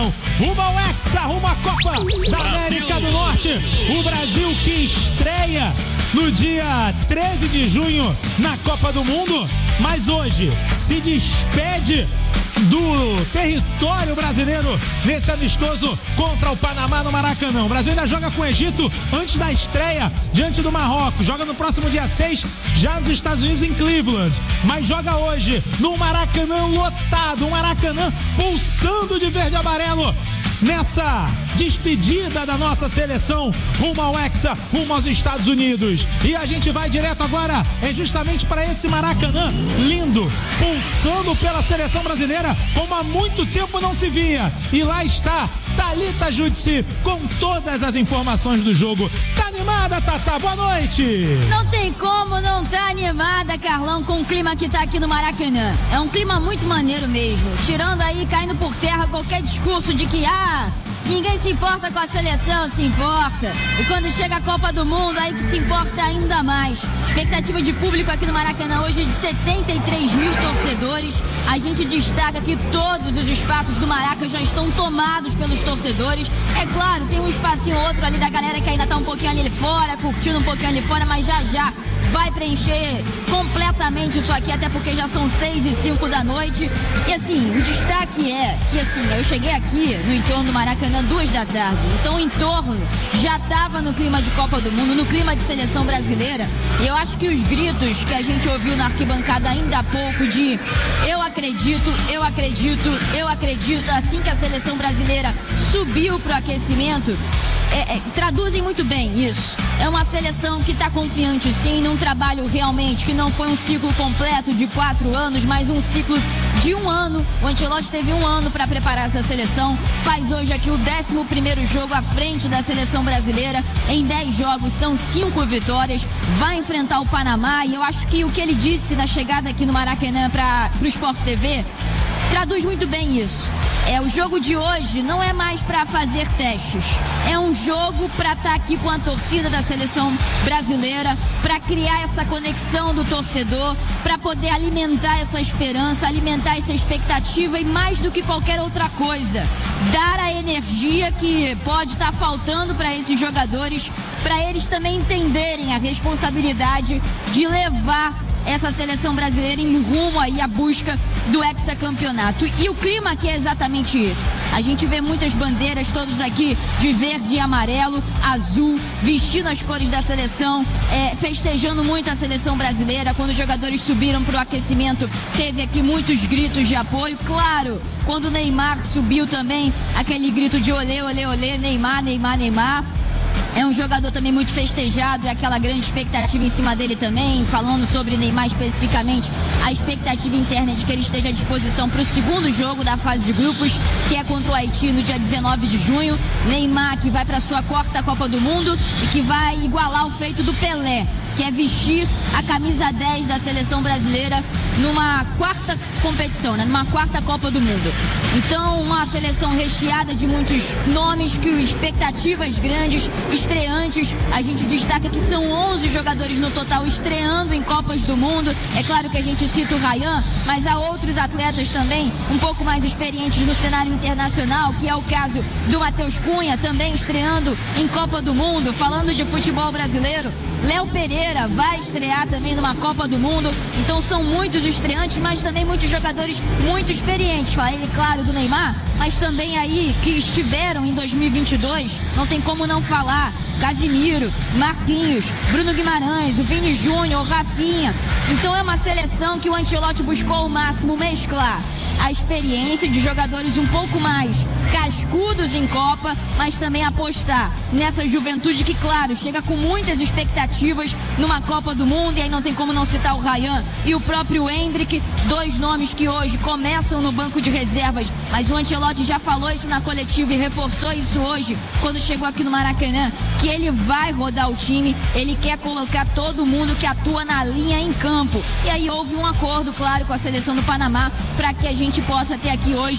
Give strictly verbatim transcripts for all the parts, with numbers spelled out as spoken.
seleção rumo ao Hexa, rumo à Copa da América do Norte. O Brasil que estreia no dia treze de junho na Copa do Mundo, mas hoje se despede do território brasileiro nesse amistoso contra o Panamá no Maracanã. O Brasil ainda joga com o Egito antes da estreia diante do Marrocos. Joga no próximo dia seis, já nos Estados Unidos, em Cleveland. Mas joga hoje no Maracanã lotado, um Maracanã pulsando de verde e amarelo, nessa despedida da nossa seleção rumo ao Hexa, rumo aos Estados Unidos. E a gente vai direto agora, é justamente para esse Maracanã lindo, pulsando pela seleção brasileira como há muito tempo não se via. E lá está Thalita Judici com todas as informações do jogo. Tá animada, Tata? Boa noite! Não tem como não tá animada, Carlão, com o clima que tá aqui no Maracanã. É um clima muito maneiro mesmo, tirando aí, caindo por terra qualquer discurso de que, ah, ninguém se importa com a seleção. Se importa. E quando chega a Copa do Mundo, aí que se importa ainda mais. Expectativa de público aqui no Maracanã hoje é de setenta e três mil torcedores. A gente destaca que todos os espaços do Maraca já estão tomados pelos torcedores. É claro, tem um espacinho ou outro ali da galera que ainda tá um pouquinho ali fora, curtindo um pouquinho ali fora, mas já já vai preencher completamente isso aqui, até porque já são seis e cinco da noite. E assim, o destaque é que assim, eu cheguei aqui no entorno do Maracanã duas da tarde, então o entorno já estava no clima de Copa do Mundo, no clima de seleção brasileira. E eu acho que os gritos que a gente ouviu na arquibancada ainda há pouco de eu acredito, eu acredito, eu acredito, assim que a seleção brasileira subiu pro aquecimento, É, é, traduzem muito bem isso. É uma seleção que está confiante sim, num trabalho realmente que não foi um ciclo completo de quatro anos, mas um ciclo de um ano. O Ancelotti teve um ano para preparar essa seleção, faz hoje aqui o décimo primeiro jogo à frente da seleção brasileira. Em dez jogos são cinco vitórias, vai enfrentar o Panamá, e eu acho que o que ele disse na chegada aqui no Maracanã para o Sport T V traduz muito bem isso. É, o jogo de hoje não é mais para fazer testes, é um jogo para estar aqui com a torcida da seleção brasileira, para criar essa conexão do torcedor, para poder alimentar essa esperança, alimentar essa expectativa e, mais do que qualquer outra coisa, dar a energia que pode estar faltando para esses jogadores, para eles também entenderem a responsabilidade de levar essa seleção brasileira em rumo aí à busca do hexacampeonato. E o clima aqui é exatamente isso. A gente vê muitas bandeiras, todos aqui de verde e amarelo, azul, vestindo as cores da seleção, é, festejando muito a seleção brasileira. Quando os jogadores subiram para o aquecimento, teve aqui muitos gritos de apoio. Claro, quando o Neymar subiu também, aquele grito de olê, olê, olê, Neymar, Neymar, Neymar. É um jogador também muito festejado, é aquela grande expectativa em cima dele também. Falando sobre Neymar especificamente, a expectativa interna é de que ele esteja à disposição para o segundo jogo da fase de grupos, que é contra o Haiti no dia dezenove de junho. Neymar, que vai para a sua quarta Copa do Mundo e que vai igualar o feito do Pelé, que é vestir a camisa dez da seleção brasileira numa quarta competição, né? Numa quarta Copa do Mundo. Então, uma seleção recheada de muitos nomes, que expectativas grandes, estreantes. A gente destaca que são onze jogadores no total estreando em Copas do Mundo. É claro que a gente cita o Ryan, mas há outros atletas também um pouco mais experientes no cenário internacional, que é o caso do Matheus Cunha, também estreando em Copa do Mundo. Falando de futebol brasileiro, Léo Pereira vai estrear também numa Copa do Mundo. Então são muitos estreantes, mas também muitos jogadores muito experientes. Falei, claro, do Neymar, mas também aí que estiveram em dois mil e vinte e dois, não tem como não falar. Casimiro, Marquinhos, Bruno Guimarães, o Vini Júnior, o Rafinha. Então é uma seleção que o Ancelotti buscou ao máximo mesclar a experiência de jogadores um pouco mais cascudos em Copa, mas também apostar nessa juventude que, claro, chega com muitas expectativas numa Copa do Mundo. E aí não tem como não citar o Ryan e o próprio Endrick, dois nomes que hoje começam no banco de reservas, mas o Ancelotti já falou isso na coletiva e reforçou isso hoje quando chegou aqui no Maracanã, que ele vai rodar o time, ele quer colocar todo mundo que atua na linha em campo. E aí houve um acordo, claro, com a seleção do Panamá, para que a gente possa ter aqui hoje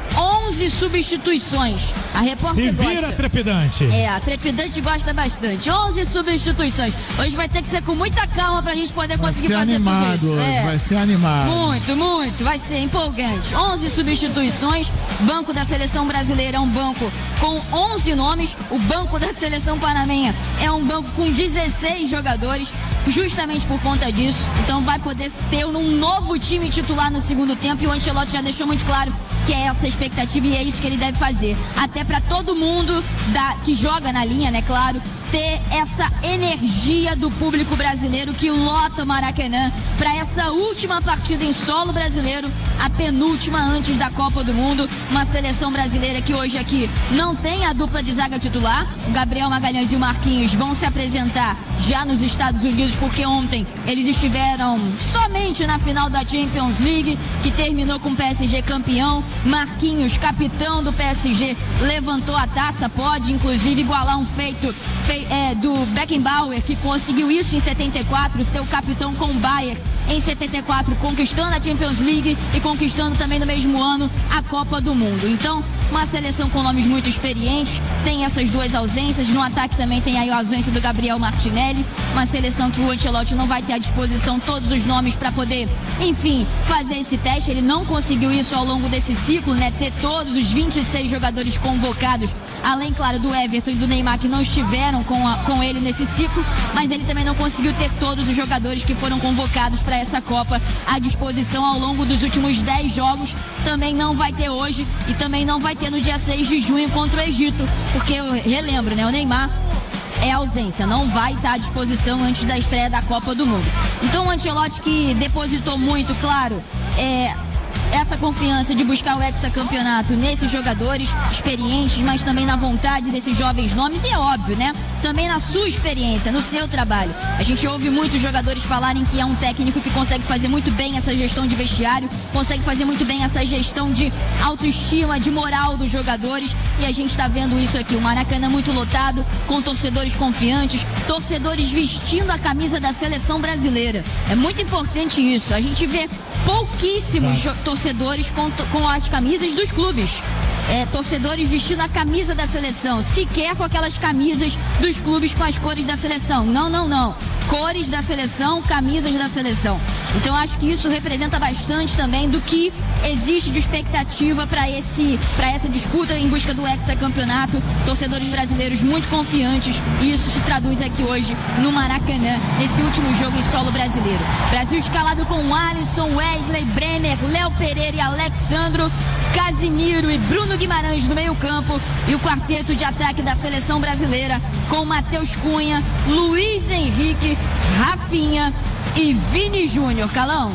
onze substituições. A repórter Se vira, gosta. trepidante. É, a trepidante gosta bastante. onze substituições. Hoje vai ter que ser com muita calma pra gente poder vai conseguir fazer animado, tudo isso. É. Vai ser animado. Muito, muito. Vai ser empolgante. onze substituições. Banco da Seleção Brasileira é um banco com onze nomes. O banco da Seleção Panamenha é um banco com dezesseis jogadores, justamente por conta disso. Então vai poder ter um novo time titular no segundo tempo, e o Ancelotti já deixou muito claro que é essa a expectativa e é isso que ele deve fazer. Até para todo mundo da, que joga na linha, né, claro, ter essa energia do público brasileiro que lota o Maracanã para essa última partida em solo brasileiro, a penúltima antes da Copa do Mundo. Uma seleção brasileira que hoje aqui não tem a dupla de zaga titular. O Gabriel Magalhães e o Marquinhos vão se apresentar já nos Estados Unidos, porque ontem eles estiveram somente na final da Champions League, que terminou com o P S G campeão. Marquinhos, capitão do P S G, levantou a taça, pode inclusive igualar um feito É, do Beckenbauer, que conseguiu isso em setenta e quatro, seu capitão com o Bayern em setenta e quatro, conquistando a Champions League e conquistando também no mesmo ano a Copa do Mundo. Então, uma seleção com nomes muito experientes, tem essas duas ausências, no ataque também tem aí a ausência do Gabriel Martinelli, uma seleção que o Ancelotti não vai ter à disposição todos os nomes para poder, enfim, fazer esse teste. Ele não conseguiu isso ao longo desse ciclo, né, ter todos os vinte e seis jogadores convocados, além, claro, do Everton e do Neymar, que não estiveram com, a, com ele nesse ciclo, mas ele também não conseguiu ter todos os jogadores que foram convocados para essa Copa à disposição ao longo dos últimos dez jogos. Também não vai ter hoje e também não vai ter no dia seis de junho contra o Egito, porque eu relembro, né, o Neymar é ausência, não vai estar à disposição antes da estreia da Copa do Mundo. Então o Ancelotti, que depositou muito, claro, é... essa confiança de buscar o hexacampeonato nesses jogadores experientes, mas também na vontade desses jovens nomes, e é óbvio, né? Também na sua experiência, no seu trabalho. A gente ouve muitos jogadores falarem que é um técnico que consegue fazer muito bem essa gestão de vestiário, consegue fazer muito bem essa gestão de autoestima, de moral dos jogadores, e a gente está vendo isso aqui. O Maracanã muito lotado, com torcedores confiantes, torcedores vestindo a camisa da seleção brasileira. É muito importante isso. A gente vê pouquíssimos torcedores com, com as camisas dos clubes. É, torcedores vestindo a camisa da seleção, sequer com aquelas camisas dos clubes com as cores da seleção. Não, não, não. Cores da seleção, camisas da seleção. Então acho que isso representa bastante também do que existe de expectativa para esse, para essa disputa em busca do hexacampeonato. Torcedores brasileiros muito confiantes, e isso se traduz aqui hoje no Maracanã, nesse último jogo em solo brasileiro. Brasil escalado com Alisson, Wesley, Bremer, Léo Pereira e Alexandro, Casimiro e Bruno Guimarães no meio campo, e o quarteto de ataque da seleção brasileira com Matheus Cunha, Luiz Henrique, Rafinha e Vini Júnior. Calão.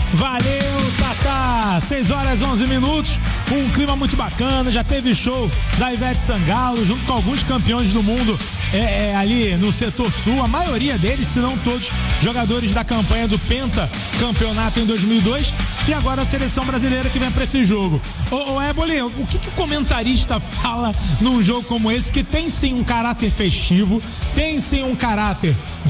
Valeu, Tatá! seis horas e onze minutos, um clima muito bacana. Já teve show da Ivete Sangalo junto com alguns campeões do mundo é, é, ali no setor sul, a maioria deles, se não todos, jogadores da campanha do Penta Campeonato em dois mil e dois, e agora a seleção brasileira que vem para esse jogo. Ô, ô Éboli, o que, que o comentarista fala num jogo como esse, que tem sim um caráter festivo, tem sim um caráter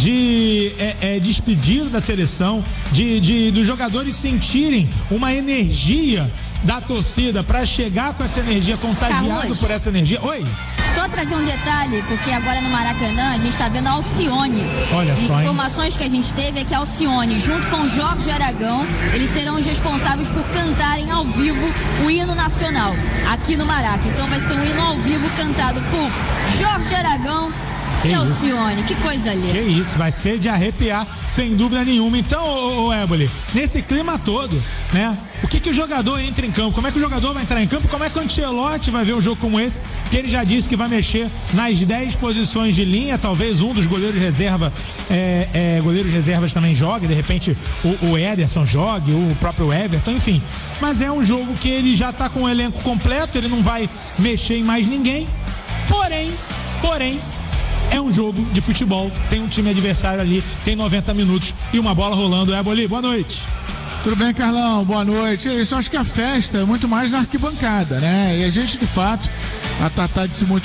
de é, é, despedir da seleção, de, de dos jogadores sentirem uma energia da torcida para chegar com essa energia, contagiado Carlos, por essa energia? Oi? Só trazer um detalhe, porque agora no Maracanã a gente está vendo a Alcione. Olha só, hein? Informações que a gente teve é que a Alcione, junto com Jorge Aragão, eles serão os responsáveis por cantarem ao vivo o hino nacional aqui no Maraca. Então vai ser um hino ao vivo cantado por Jorge Aragão e Alcione. Que coisa linda. Que isso, vai ser de arrepiar, sem dúvida nenhuma. Então, ô, ô Éboli, nesse clima todo, né? O que que o jogador entra em campo? Como é que o jogador vai entrar em campo? Como é que o Ancelotti vai ver um jogo como esse? Que ele já disse que vai mexer nas dez posições de linha, talvez um dos goleiros reserva, é, é, goleiros reservas também jogue, de repente o, o Ederson jogue, o próprio Everton, enfim. Mas é um jogo que ele já tá com o elenco completo, ele não vai mexer em mais ninguém. Porém, porém, é um jogo de futebol, tem um time adversário ali, tem noventa minutos e uma bola rolando. Éboli, boa noite. Tudo bem, Carlão? Boa noite. É isso, acho que a festa é muito mais na arquibancada, né? E a gente, de fato, a Tatá disse muito